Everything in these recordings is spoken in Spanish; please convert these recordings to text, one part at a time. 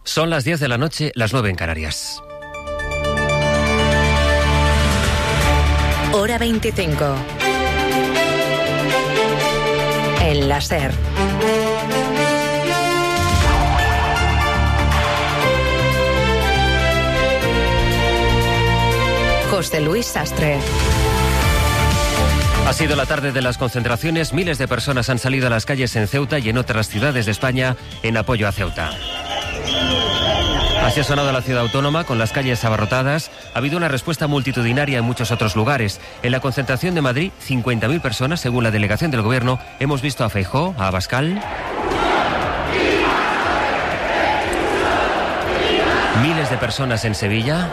Son las 10 de la noche, las 9 en Canarias. Hora 25. En la SER. José Luis Sastre. Ha sido la tarde de las concentraciones. Miles de personas han salido a las calles en Ceuta y en otras ciudades de España en apoyo a Ceuta. Así ha sonado la ciudad autónoma, con las calles abarrotadas. Ha habido una respuesta multitudinaria en muchos otros lugares. En la concentración de Madrid, 50.000 personas, según la delegación del Gobierno. Hemos visto a Feijóo, a Abascal. Miles de personas en Sevilla.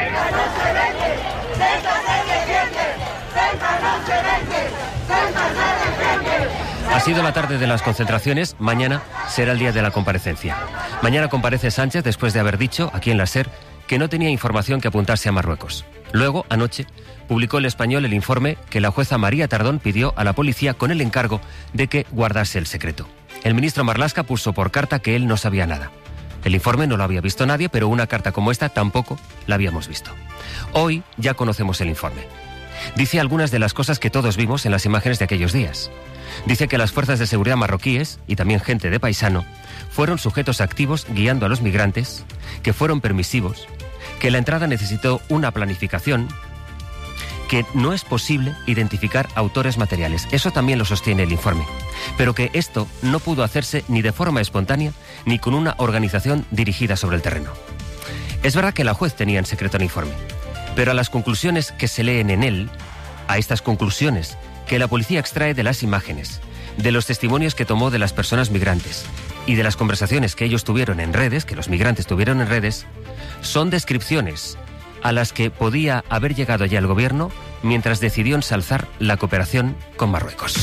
Ha sido la tarde de las concentraciones. Mañana será el día de la comparecencia. Mañana comparece Sánchez después de haber dicho, aquí en la SER, que no tenía información que apuntase a Marruecos. Luego, anoche, publicó El Español el informe que la jueza María Tardón pidió a la policía con el encargo de que guardase el secreto. El ministro Marlaska puso por carta que él no sabía nada. El informe no lo había visto nadie, pero una carta como esta tampoco la habíamos visto. Hoy ya conocemos el informe. Dice algunas de las cosas que todos vimos en las imágenes de aquellos días. Dice que las fuerzas de seguridad marroquíes, y también gente de paisano, fueron sujetos activos guiando a los migrantes, que fueron permisivos, que la entrada necesitó una planificación, que no es posible identificar autores materiales. Eso también lo sostiene el informe. Pero que esto no pudo hacerse ni de forma espontánea, ni con una organización dirigida sobre el terreno. Es verdad que la juez tenía en secreto el informe, pero a las conclusiones que se leen en él, a estas conclusiones que la policía extrae de las imágenes, de los testimonios que tomó de las personas migrantes y de las conversaciones que ellos tuvieron en redes, que los migrantes tuvieron en redes, son descripciones a las que podía haber llegado ya el gobierno mientras decidió ensalzar la cooperación con Marruecos.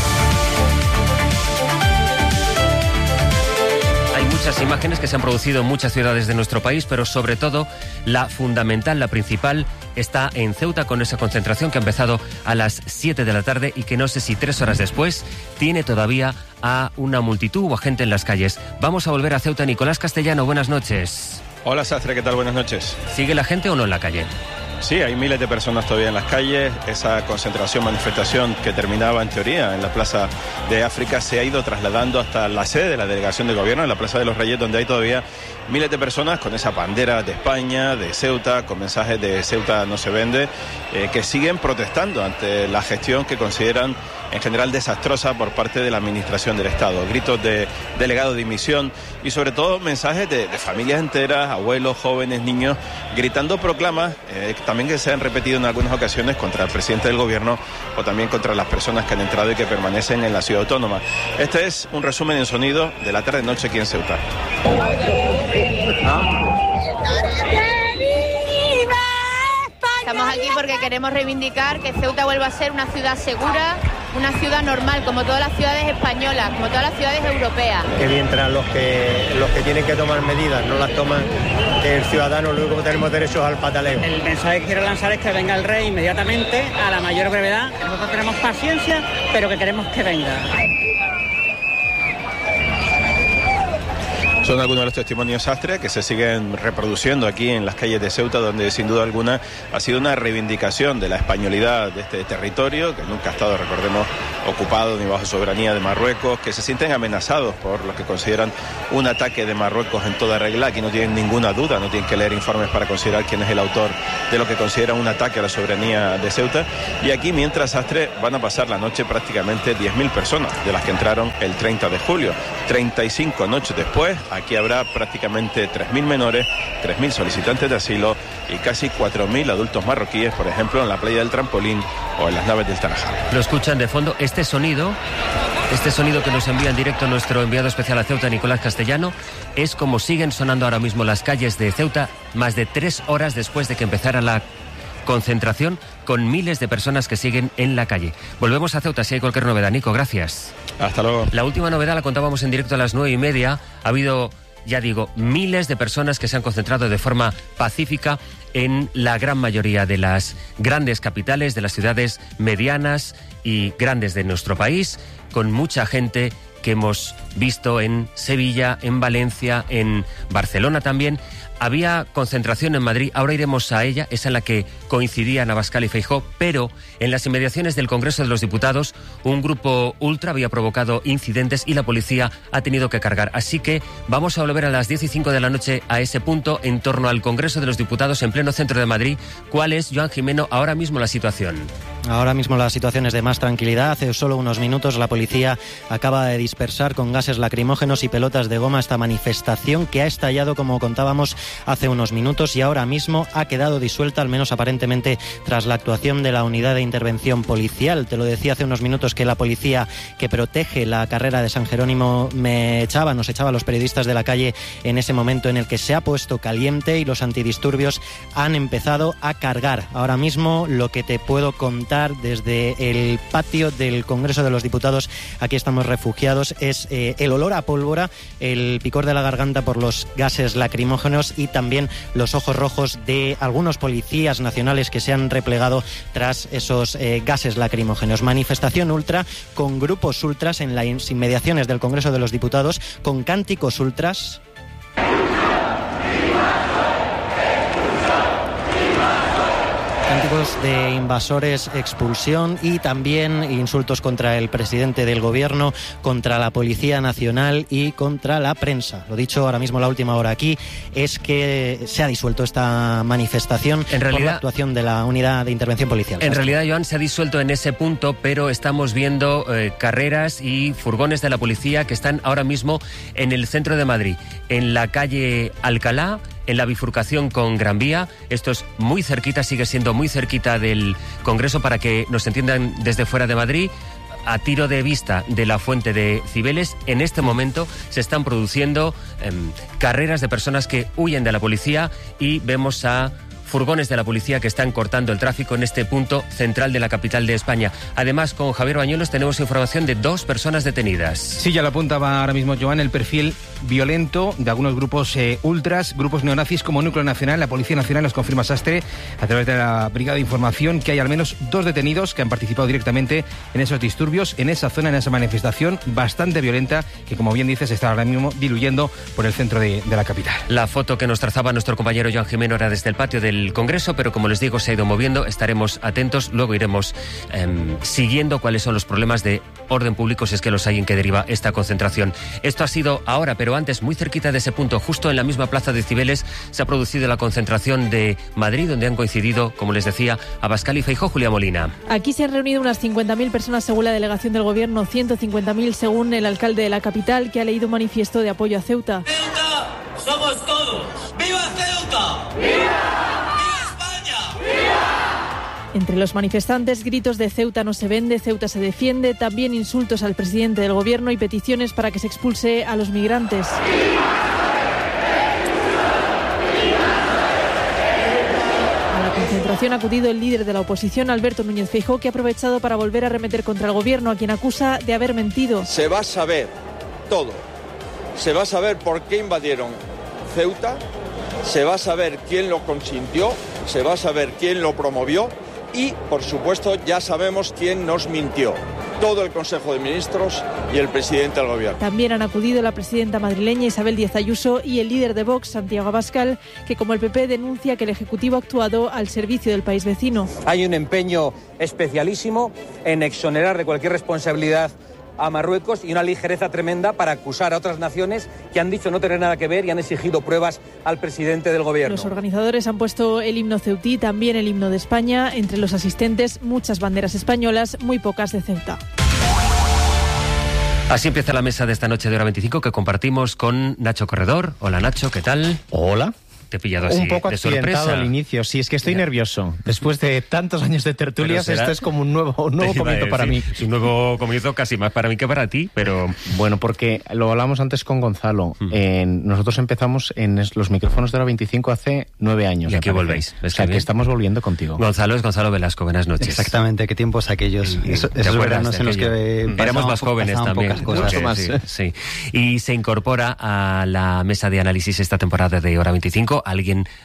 Hay muchas imágenes que se han producido en muchas ciudades de nuestro país, pero sobre todo la fundamental, la principal, está en Ceuta, con esa concentración que ha empezado a las 7 de la tarde y que no sé si 3 horas después tiene todavía a una multitud o a gente en las calles. Vamos a volver a Ceuta. Nicolás Castellano, buenas noches. Hola Sastre, ¿qué tal? Buenas noches. ¿Sigue la gente o no en la calle? Sí, hay miles de personas todavía en las calles. Esa concentración, manifestación que terminaba en teoría en la Plaza de África se ha ido trasladando hasta la sede de la delegación de gobierno, en la Plaza de los Reyes, donde hay todavía miles de personas con esa bandera de España, de Ceuta, con mensajes de Ceuta no se vende, que siguen protestando ante la gestión que consideran en general desastrosa por parte de la administración del Estado. Gritos de delegado de dimisión y sobre todo mensajes de familias enteras, abuelos, jóvenes, niños, gritando proclamas también que se han repetido en algunas ocasiones contra el presidente del gobierno o también contra las personas que han entrado y que permanecen en la ciudad autónoma. Este es un resumen en sonido de la tarde-noche aquí en Ceuta. Estamos aquí porque queremos reivindicar que Ceuta vuelva a ser una ciudad segura, una ciudad normal, como todas las ciudades españolas, como todas las ciudades europeas. Que mientras los que tienen que tomar medidas no las toman, el ciudadano luego tenemos derechos al pataleo. El mensaje que quiero lanzar es que venga el rey inmediatamente, a la mayor brevedad. Nosotros tenemos paciencia, pero que queremos que venga. Son algunos de los testimonios Sastre que se siguen reproduciendo aquí en las calles de Ceuta, donde sin duda alguna ha sido una reivindicación de la españolidad de este territorio, que nunca ha estado, recordemos, ocupado ni bajo soberanía de Marruecos, que se sienten amenazados por lo que consideran un ataque de Marruecos en toda regla. Aquí no tienen ninguna duda, no tienen que leer informes para considerar quién es el autor de lo que consideran un ataque a la soberanía de Ceuta. Y aquí, mientras Sastre, van a pasar la noche prácticamente 10.000 personas, de las que entraron el 30 de julio. 35 noches después, aquí habrá prácticamente 3.000 menores, 3.000 solicitantes de asilo y casi 4.000 adultos marroquíes, por ejemplo, en la playa del Trampolín o en las naves del Tarajal. Lo escuchan de fondo. Este sonido que nos envía en directo nuestro enviado especial a Ceuta, Nicolás Castellano, es como siguen sonando ahora mismo las calles de Ceuta, más de 3 horas después de que empezara la concentración, con miles de personas que siguen en la calle. Volvemos a Ceuta si hay cualquier novedad. Nico, gracias. Hasta luego. La última novedad la contábamos en directo a las 9:30. Ha habido, ya digo, miles de personas que se han concentrado de forma pacífica en la gran mayoría de las grandes capitales, de las ciudades medianas y grandes de nuestro país, con mucha gente que hemos visto en Sevilla, en Valencia, en Barcelona también. Había concentración en Madrid, ahora iremos a ella, esa en la que coincidían Abascal y Feijóo, pero en las inmediaciones del Congreso de los Diputados un grupo ultra había provocado incidentes y la policía ha tenido que cargar. Así que vamos a volver a las 10:05 de la noche a ese punto en torno al Congreso de los Diputados en pleno centro de Madrid. ¿Cuál es, Joan Jimeno, ahora mismo la situación? Ahora mismo la situación es de más tranquilidad. Hace solo unos minutos la policía acaba de dispersar con gases lacrimógenos y pelotas de goma esta manifestación que ha estallado, como contábamos, hace unos minutos y ahora mismo ha quedado disuelta, al menos aparentemente, tras la actuación de la unidad de intervención policial. Te lo decía hace unos minutos que la policía que protege la carrera de San Jerónimo nos echaba a los periodistas de la calle en ese momento en el que se ha puesto caliente y los antidisturbios han empezado a cargar. Ahora mismo lo que te puedo contar desde el patio del Congreso de los Diputados, aquí estamos refugiados, es el olor a pólvora, el picor de la garganta por los gases lacrimógenos y también los ojos rojos de algunos policías nacionales que se han replegado tras esos gases lacrimógenos. Manifestación ultra con grupos ultras en las inmediaciones del Congreso de los Diputados, con cánticos ultras. Cánticos de invasores, expulsión y también insultos contra el presidente del gobierno, contra la Policía Nacional y contra la prensa. Lo dicho, ahora mismo la última hora aquí es que se ha disuelto esta manifestación por la actuación de la unidad de intervención policial. En realidad, Joan, se ha disuelto en ese punto, pero estamos viendo carreras y furgones de la policía que están ahora mismo en el centro de Madrid, en la calle Alcalá, en la bifurcación con Gran Vía. Esto es muy cerquita, sigue siendo muy cerquita del Congreso, para que nos entiendan desde fuera de Madrid. A tiro de vista de la Fuente de Cibeles, en este momento se están produciendo carreras de personas que huyen de la policía y vemos a furgones de la policía que están cortando el tráfico en este punto central de la capital de España. Además, con Javier Bañuelos tenemos información de 2 personas detenidas. Sí, ya lo apuntaba ahora mismo Joan, el perfil violento de algunos grupos ultras, grupos neonazis como Núcleo Nacional. La Policía Nacional nos confirma, Sastre, a través de la Brigada de Información, que hay al menos 2 detenidos que han participado directamente en esos disturbios, en esa zona, en esa manifestación bastante violenta que, como bien dices, está ahora mismo diluyendo por el centro de la capital. La foto que nos trazaba nuestro compañero Joan Jimeno era desde el patio del Congreso, pero como les digo, se ha ido moviendo, estaremos atentos, luego iremos siguiendo cuáles son los problemas de orden público, si es que los hay, en que deriva esta concentración. Esto ha sido ahora, pero antes, muy cerquita de ese punto, justo en la misma plaza de Cibeles, se ha producido la concentración de Madrid, donde han coincidido, como les decía, Abascal y Feijóo. Julia Molina. Aquí se han reunido unas 50.000 personas según la delegación del Gobierno, 150.000 según el alcalde de la capital, que ha leído un manifiesto de apoyo a Ceuta. ¡Ceuta somos todos! ¡Viva Ceuta! ¡Viva! Entre los manifestantes, gritos de Ceuta no se vende, Ceuta se defiende, también insultos al presidente del gobierno y peticiones para que se expulse a los migrantes. A la concentración ha acudido el líder de la oposición, Alberto Núñez Feijóo, que ha aprovechado para volver a arremeter contra el gobierno, a quien acusa de haber mentido. Se va a saber todo. Se va a saber por qué invadieron Ceuta, se va a saber quién lo consintió, se va a saber quién lo promovió y, por supuesto, ya sabemos quién nos mintió. Todo el Consejo de Ministros y el presidente del Gobierno. También han acudido la presidenta madrileña Isabel Díaz Ayuso y el líder de Vox, Santiago Abascal, que, como el PP, denuncia que el Ejecutivo ha actuado al servicio del país vecino. Hay un empeño especialísimo en exonerar de cualquier responsabilidad a Marruecos y una ligereza tremenda para acusar a otras naciones que han dicho no tener nada que ver y han exigido pruebas al presidente del gobierno. Los organizadores han puesto el himno ceutí, también el himno de España. Entre los asistentes, muchas banderas españolas, muy pocas de Ceuta. Así empieza la mesa de esta noche de Hora 25 que compartimos con Nacho Corredor. Hola, Nacho, ¿qué tal? Hola. Te he pillado así, un poco de accidentado sorpresa. al inicio, sí, es que estoy nervioso. Después de tantos años de tertulias, esto es como un nuevo comienzo para mí. Es un nuevo comienzo casi más para mí que para ti, pero... Bueno, porque lo hablamos antes con Gonzalo. Nosotros empezamos en los micrófonos de Hora 25 hace 9 años. Y aquí volvéis. O sea, que estamos volviendo contigo. Gonzalo es Gonzalo Velasco, buenas noches. Exactamente, qué tiempos aquellos. Esos veranos en los que éramos más jóvenes también. Pocas cosas. Más. Sí. Y se incorpora a la mesa de análisis esta temporada de Hora 25 alguien